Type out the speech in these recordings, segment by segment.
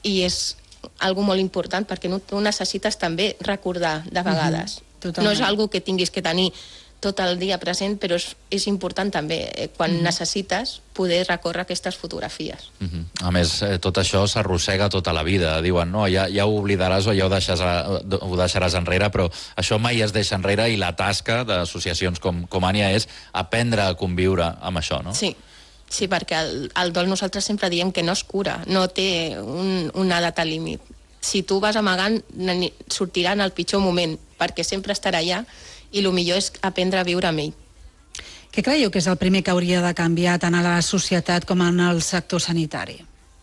i és algo molt important perquè tu necessites també recordar de vegades. No és algo que tinguis que tenir tot el dia present, però és important també, quan necessites, poder recórrer aquestes fotografies. A més, tot això s'arrossega tota la vida. Diuen, no, ja ho oblidaràs o ja ho deixaràs enrere, però això mai es deixa enrere i la tasca d'associacions com Ània és aprendre a conviure amb això, no? Sí, perquè el dol nosaltres sempre diem que no es cura, no té una data límit. Si tu vas amagant, sortirà en el pitjor moment, perquè sempre estarà allà, i el millor és aprendre a viure amb ell. Què creieu que és el primer que hauria de canviar tant a la societat com en el sector sanitari?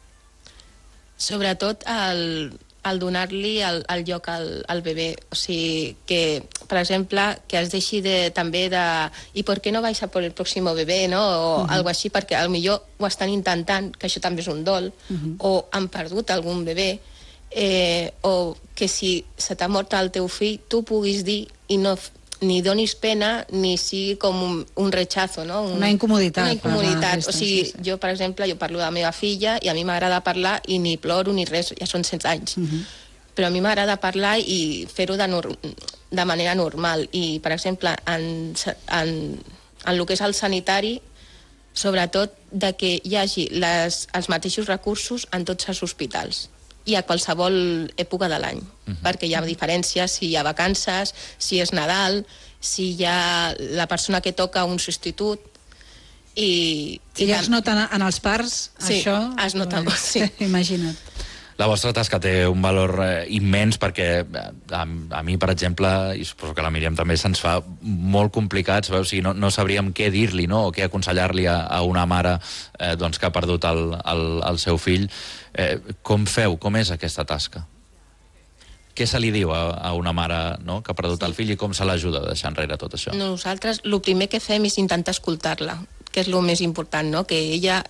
Sobretot el donar-li el lloc al bebè. O sigui, que, per exemple, que es deixi també de... I per què no vais a por el pròxim bebè, no? O algo així, perquè potser ho estan intentant, que això també és un dol, o han perdut algun bebè, o que si se t'ha mort el teu fill, tu puguis dir i no ni donis pena, ni sigui com un rechazo, no? Una incomoditat. Una incomoditat. O sigui, jo, per exemple, jo parlo de la meva filla i a mi m'agrada parlar i ni ploro ni res, ja són 16 anys. Però a mi m'agrada parlar i fer-ho de manera normal. I, per exemple, en el que és el sanitari, sobretot de que hi hagi els mateixos recursos en tots els hospitals i a qualsevol època de l'any, perquè hi ha diferències si hi ha vacances, si és Nadal, si hi ha la persona que toca un substitut, i ja es nota en els parts, això? Sí, es nota molt, sí. Imagina't. La vostra tasca té un valor immens perquè a mi, per exemple, i suposo que a la Míriam també, se'ns fa molt complicat, o sigui, no sabríem què dir-li, no? O què aconsellar-li a una mare que ha perdut el seu fill. Com feu? Com és aquesta tasca? Què se li diu a una mare que ha perdut el fill i com se l'ajuda a deixar enrere tot això? Nosaltres el primer que fem és intentar escoltar-la, que és el més important, no? Que ella...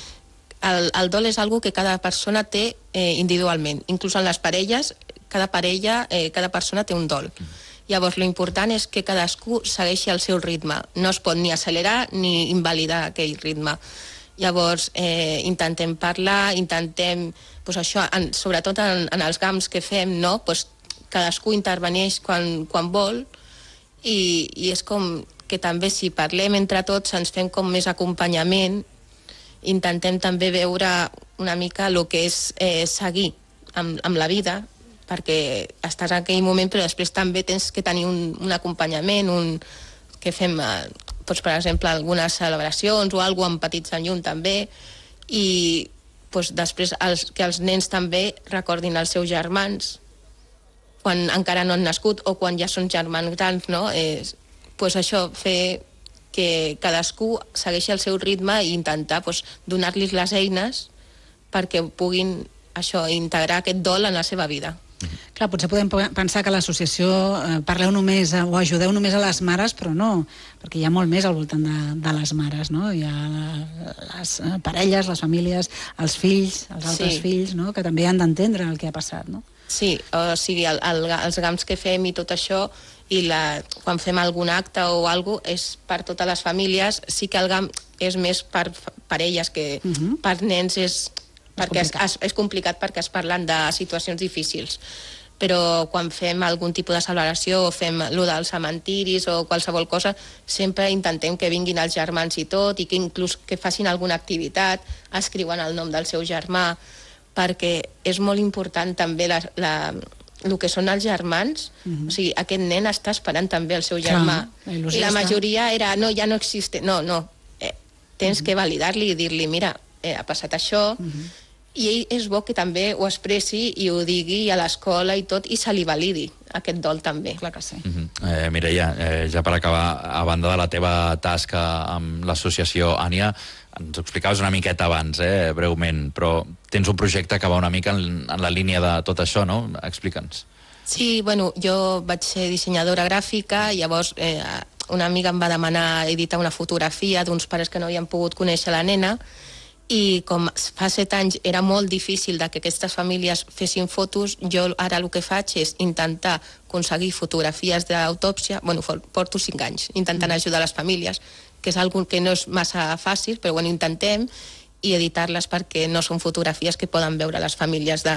El dol és algo que cada persona té individualment. Inclús en les parelles, cada persona té un dol. Llavors, l'important és que cadascú segueixi el seu ritme. No es pot ni accelerar ni invalidar aquell ritme. Llavors, intentem parlar, sobretot en els GAMs que fem, cadascú interveneix quan vol i és com que també si parlem entre tots ens fem com més acompanyament. Intentem també veure una mica el que és seguir amb la vida, perquè estàs en aquell moment però després també tens que tenir un acompanyament, que fem, per exemple, algunes celebracions o alguna cosa amb petits en llum també, i després que els nens també recordin els seus germans quan encara no han nascut o quan ja són germans grans, no? Això, fer que cadascú segueixi el seu ritme i intentar donar-los les eines perquè puguin integrar aquest dol en la seva vida. Clar, potser podem pensar que l'associació parleu només o ajudeu només a les mares, però no, perquè hi ha molt més al voltant de les mares, no? Hi ha les parelles, les famílies, els fills, els altres fills, no? Que també han d'entendre el que ha passat, no? Sí, o sigui, els GAMs que fem i tot això, i quan fem algun acte o alguna cosa, és per totes les famílies. Sí que el GAM és més per parelles, que per nens és complicat perquè es parlen de situacions difícils. Però quan fem algun tipus de celebració o fem allò dels cementiris o qualsevol cosa, sempre intentem que vinguin els germans i tot, i que inclús que facin alguna activitat, escriuen el nom del seu germà, perquè és molt important també el que són els germans. O sigui, aquest nen està esperant també el seu germà. I la majoria era, no, ja no existe. No. Tens que validar-li i dir-li, mira, ha passat això, i ell és bo que també ho expressi i ho digui a l'escola i tot, i se li validi aquest dol també. Clar que sí. Mireia, ja per acabar, a banda de la teva tasca amb l'associació Ània, ens ho explicaves una miqueta abans, breument, però tens un projecte que va una mica en la línia de tot això, no? Explica'ns. Sí, jo vaig ser dissenyadora gràfica, i llavors una amiga em va demanar editar una fotografia d'uns pares que no havien pogut conèixer la nena, i com fa 7 anys era molt difícil que aquestes famílies fessin fotos, jo ara el que faig és intentar aconseguir fotografies d'autòpsia. Porto 5 anys intentant ajudar les famílies, que és algo que no és massa fàcil, però intentem, i editar-les perquè no són fotografies que poden veure les famílies